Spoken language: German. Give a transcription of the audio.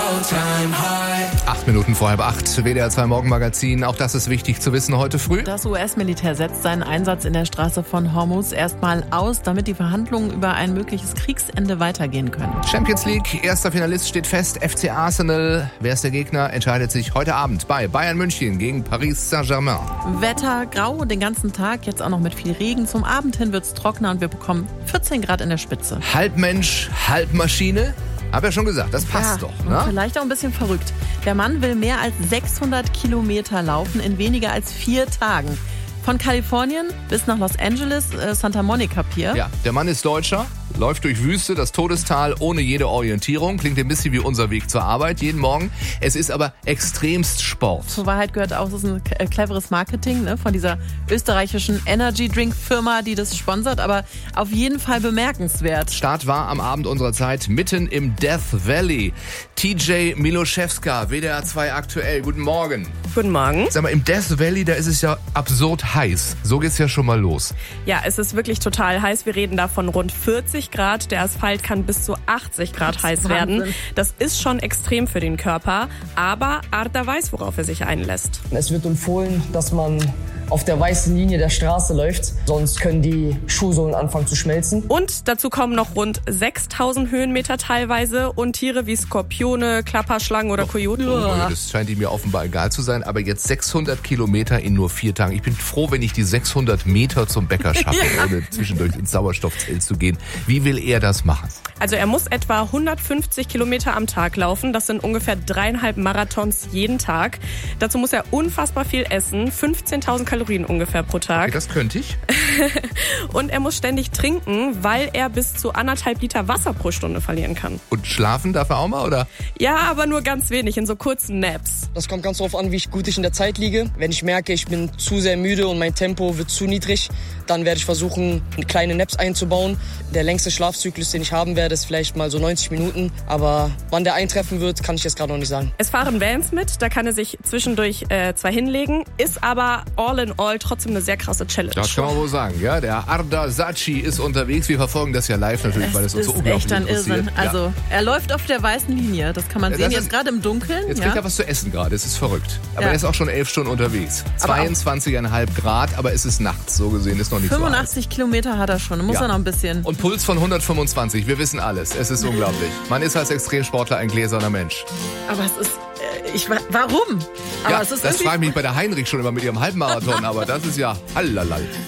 all-time high. 8 Minuten vor 7:30, WDR 2 Morgenmagazin. Auch das ist wichtig zu wissen heute früh. Das US-Militär setzt seinen Einsatz in der Straße von Hormuz erstmal aus, damit die Verhandlungen über ein mögliches Kriegsende weitergehen können. Champions League, erster Finalist steht fest, FC Arsenal. Wer ist der Gegner, entscheidet sich heute Abend bei Bayern München gegen Paris Saint-Germain. Wetter grau den ganzen Tag, jetzt auch noch mit viel Regen. Zum Abend hin wird's trockener und wir bekommen 14 Grad in der Spitze. Halb Mensch, halb Maschine. Hab ja schon gesagt, das passt doch. Ne? Vielleicht auch ein bisschen verrückt. Der Mann will mehr als 600 Kilometer laufen in weniger als 4 Tagen. Von Kalifornien bis nach Los Angeles, Santa Monica Pier. Ja, der Mann ist Deutscher, läuft durch Wüste, das Todestal ohne jede Orientierung. Klingt ein bisschen wie unser Weg zur Arbeit jeden Morgen. Es ist aber extremst Sport. Zur Wahrheit gehört auch, es ist ein cleveres Marketing, ne, von dieser österreichischen Energy-Drink-Firma, die das sponsert, aber auf jeden Fall bemerkenswert. Start war am Abend unserer Zeit mitten im Death Valley. TJ Miloszewska, WDR 2 aktuell. Guten Morgen. Guten Morgen. Sag mal, im Death Valley, da ist es ja absurd heiß. So geht's ja schon mal los. Ja, es ist wirklich total heiß. Wir reden da von rund 40 Grad. Der Asphalt kann bis zu 80 Grad heiß werden. Das ist schon extrem für den Körper. Aber Arda weiß, worauf er sich einlässt. Es wird empfohlen, dass man auf der weißen Linie der Straße läuft, sonst können die Schuhsohlen anfangen zu schmelzen. Und dazu kommen noch rund 6000 Höhenmeter teilweise und Tiere wie Skorpione, Klapperschlangen oder Kojoten. Das scheint ihm ja offenbar egal zu sein, aber jetzt 600 Kilometer in nur 4 Tagen. Ich bin froh, wenn ich die 600 Meter zum Bäcker schaffe, ohne zwischendurch ins Sauerstoffzelt zu gehen. Wie will er das machen? Also er muss etwa 150 Kilometer am Tag laufen. Das sind ungefähr 3,5 Marathons jeden Tag. Dazu muss er unfassbar viel essen, 15.000 Kalorien ungefähr pro Tag. Okay, das könnte ich. Und er muss ständig trinken, weil er bis zu 1,5 Liter Wasser pro Stunde verlieren kann. Und schlafen darf er auch mal, oder? Ja, aber nur ganz wenig, in so kurzen Naps. Das kommt ganz darauf an, wie gut ich in der Zeit liege. Wenn ich merke, ich bin zu sehr müde und mein Tempo wird zu niedrig, dann werde ich versuchen, kleine Naps einzubauen. Der längste Schlafzyklus, den ich haben werde, ist vielleicht mal so 90 Minuten. Aber wann der eintreffen wird, kann ich jetzt gerade noch nicht sagen. Es fahren Vans mit, da kann er sich zwischendurch zwar hinlegen, ist aber all in all trotzdem eine sehr krasse Challenge. Das kann man wohl sagen, ja. Der Arda Saci ist unterwegs. Wir verfolgen das ja live natürlich, weil es uns so unglaublich interessiert. Das ist echt ein Irrsinn. Also, er läuft auf der weißen Linie. Das kann man sehen, jetzt gerade im Dunkeln. Jetzt kriegt er was zu essen gerade. Es ist verrückt. Aber er ist auch schon 11 Stunden unterwegs. 22,5 Grad, aber es ist nachts. So gesehen ist noch nicht 85 Kilometer hat er schon. Muss er noch ein bisschen. Und Puls von 125. Wir wissen alles. Es ist unglaublich. Man ist als Extremsportler ein gläserner Mensch. Aber es ist... warum? Aber Ja, es ist das frage ich mich bei der Heinrich schon immer mit ihrem Halbmarathon. Aber das ist ja hallalal.